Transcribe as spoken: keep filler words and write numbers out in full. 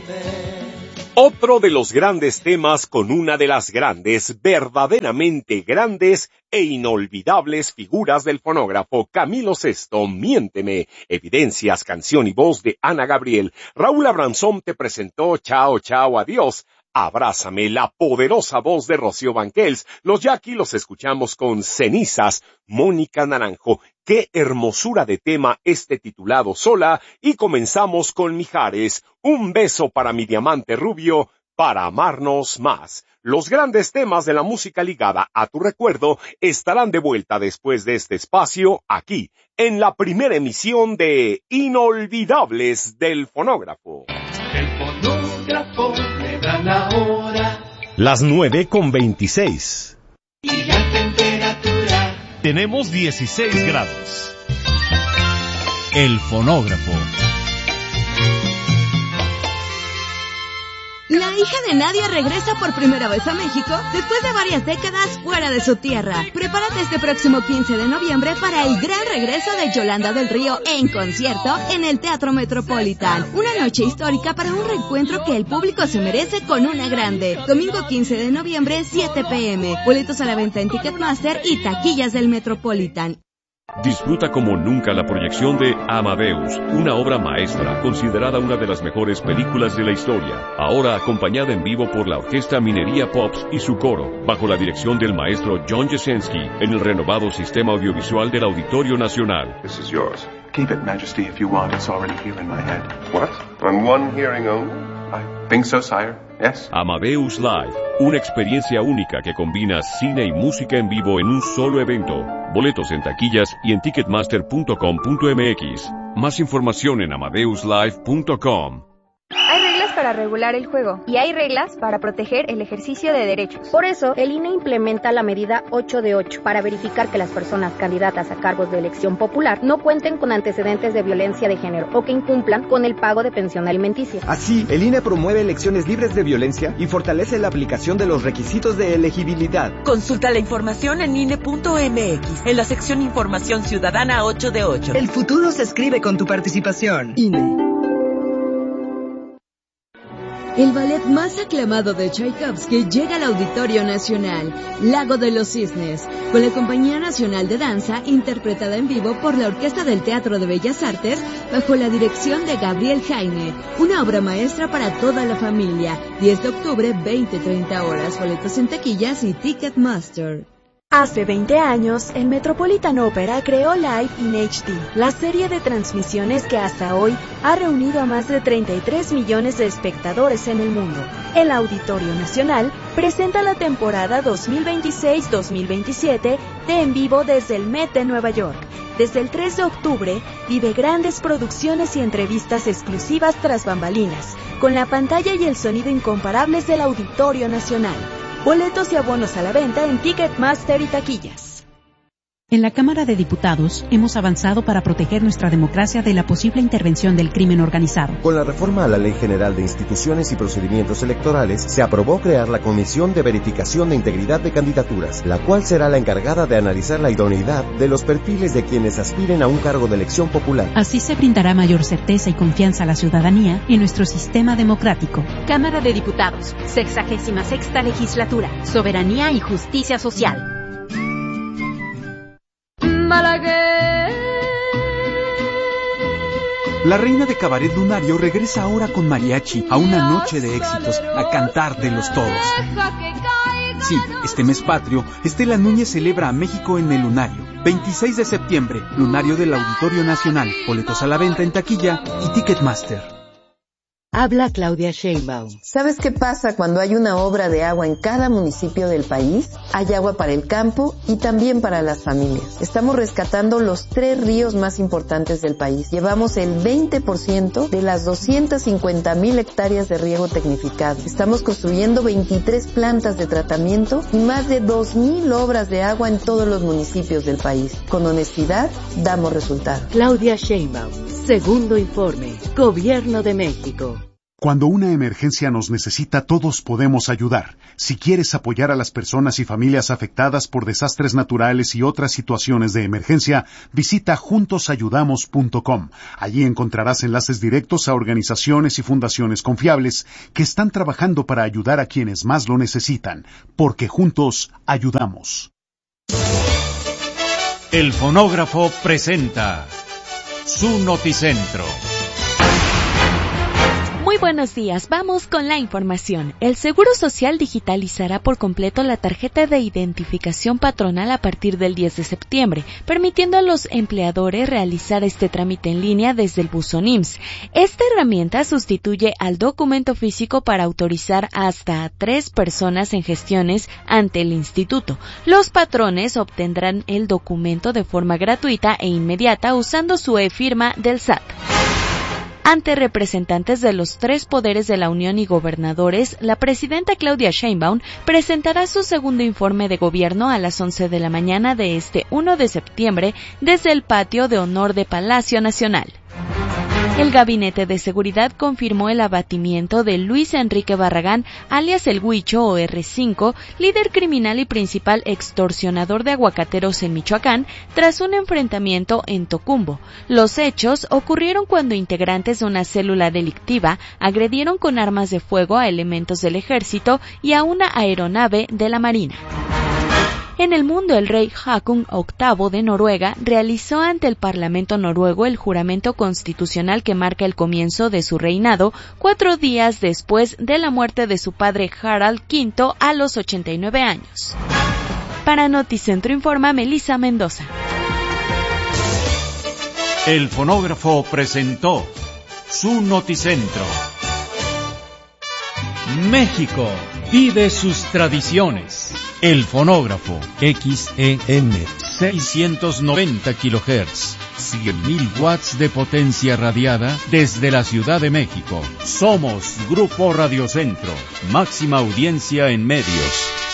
Otro de los grandes temas con una de las grandes, verdaderamente grandes e inolvidables figuras del fonógrafo, Camilo Sesto, Miénteme, evidencias, canción y voz de Ana Gabriel. Raúl Abramson te presentó Chao, Chao, Adiós. Abrázame, la poderosa voz de Rocío Banquels. Los Jackie los escuchamos con Cenizas, Mónica Naranjo. Qué hermosura de tema este titulado Sola. Y comenzamos con Mijares, Un beso para mi diamante rubio, para amarnos más. Los grandes temas de la música ligada a tu recuerdo estarán de vuelta después de este espacio, aquí, en la primera emisión de Inolvidables del Fonógrafo. El fonógrafo le da la hora. Las nueve con veintiséis. Y la temperatura. Tenemos dieciséis grados. El fonógrafo. La hija de Nadia regresa por primera vez a México después de varias décadas fuera de su tierra. Prepárate este próximo quince de noviembre para el gran regreso de Yolanda del Río en concierto en el Teatro Metropolitan. Una noche histórica para un reencuentro que el público se merece con una grande. Domingo quince de noviembre, siete pe eme. Boletos a la venta en Ticketmaster y taquillas del Metropolitan. Disfruta como nunca la proyección de Amadeus, una obra maestra considerada una de las mejores películas de la historia, ahora acompañada en vivo por la Orquesta Minería Pops y su coro, bajo la dirección del maestro John Jasenski, en el renovado sistema audiovisual del Auditorio Nacional. This is yours. Keep it, Majesty, if you want. It's already here in my head. What? On one hearing only? I think so, sire. Yes. Amadeus Live, una experiencia única que combina cine y música en vivo en un solo evento. Boletos en taquillas y en ticketmaster punto com punto eme equis. Más información en amadeus live punto com. Hay reglas para regular el juego y hay reglas para proteger el ejercicio de derechos. Por eso, el I N E implementa la medida ocho de ocho para verificar que las personas candidatas a cargos de elección popular no cuenten con antecedentes de violencia de género o que incumplan con el pago de pensión alimenticia. Así, el I N E promueve elecciones libres de violencia y fortalece la aplicación de los requisitos de elegibilidad. Consulta la información en I N E punto eme equis, en la sección Información Ciudadana ocho de ocho. El futuro se escribe con tu participación. I N E. El ballet más aclamado de Tchaikovsky llega al Auditorio Nacional, Lago de los Cisnes, con la Compañía Nacional de Danza, interpretada en vivo por la Orquesta del Teatro de Bellas Artes, bajo la dirección de Gabriel Jaime, una obra maestra para toda la familia. diez de octubre, veinte a treinta horas, boletos en taquillas y Ticketmaster. Hace veinte años, el Metropolitan Opera creó Live in hache de, la serie de transmisiones que hasta hoy ha reunido a más de treinta y tres millones de espectadores en el mundo. El Auditorio Nacional presenta la temporada dos mil veintiséis dos mil veintisiete de En Vivo desde el Met de Nueva York. Desde el tres de octubre, vive grandes producciones y entrevistas exclusivas tras bambalinas, con la pantalla y el sonido incomparables del Auditorio Nacional. Boletos y abonos a la venta en Ticketmaster y taquillas. En la Cámara de Diputados hemos avanzado para proteger nuestra democracia de la posible intervención del crimen organizado. Con la reforma a la Ley General de Instituciones y Procedimientos Electorales, se aprobó crear la Comisión de Verificación de Integridad de Candidaturas, la cual será la encargada de analizar la idoneidad de los perfiles de quienes aspiren a un cargo de elección popular. Así se brindará mayor certeza y confianza a la ciudadanía en nuestro sistema democrático. Cámara de Diputados, sexagésima sexta Legislatura, Soberanía y Justicia Social. La reina de Cabaret Lunario regresa ahora con mariachi a una noche de éxitos, a cantar de los todos. Sí, este mes patrio, Estela Núñez celebra a México en el Lunario. veintiséis de septiembre, Lunario del Auditorio Nacional. Boletos a la venta en taquilla y Ticketmaster. Habla Claudia Sheinbaum. ¿Sabes qué pasa cuando hay una obra de agua en cada municipio del país? Hay agua para el campo y también para las familias. Estamos rescatando los tres ríos más importantes del país. Llevamos el veinte por ciento de las doscientas cincuenta mil hectáreas de riego tecnificado. Estamos construyendo veintitrés plantas de tratamiento y más de dos mil obras de agua en todos los municipios del país. Con honestidad, damos resultados. Claudia Sheinbaum. Segundo informe. Gobierno de México. Cuando una emergencia nos necesita, todos podemos ayudar. Si quieres apoyar a las personas y familias afectadas por desastres naturales y otras situaciones de emergencia, visita juntos ayudamos punto com. Allí encontrarás enlaces directos a organizaciones y fundaciones confiables que están trabajando para ayudar a quienes más lo necesitan, porque juntos ayudamos. El fonógrafo presenta su Noticentro. Muy buenos días, vamos con la información. El Seguro Social digitalizará por completo la tarjeta de identificación patronal a partir del diez de septiembre, permitiendo a los empleadores realizar este trámite en línea desde el buzón I M S S. Esta herramienta sustituye al documento físico para autorizar hasta a tres personas en gestiones ante el instituto. Los patrones obtendrán el documento de forma gratuita e inmediata usando su e-firma del S A T. Ante representantes de los tres poderes de la Unión y gobernadores, la presidenta Claudia Sheinbaum presentará su segundo informe de gobierno a las once de la mañana de este primero de septiembre desde el patio de honor de Palacio Nacional. El Gabinete de Seguridad confirmó el abatimiento de Luis Enrique Barragán, alias El Huicho o erre cinco, líder criminal y principal extorsionador de aguacateros en Michoacán, tras un enfrentamiento en Tocumbo. Los hechos ocurrieron cuando integrantes de una célula delictiva agredieron con armas de fuego a elementos del ejército y a una aeronave de la Marina. En el mundo, el rey Haakon octavo de Noruega realizó ante el Parlamento noruego el juramento constitucional que marca el comienzo de su reinado, cuatro días después de la muerte de su padre Harald quinto a los ochenta y nueve años. Para Noticentro informa Melissa Mendoza. El fonógrafo presentó su Noticentro. México vive sus tradiciones. El fonógrafo X E M seiscientos noventa kilohertz, cien mil watts de potencia radiada desde la Ciudad de México. Somos Grupo Radio Centro, máxima audiencia en medios.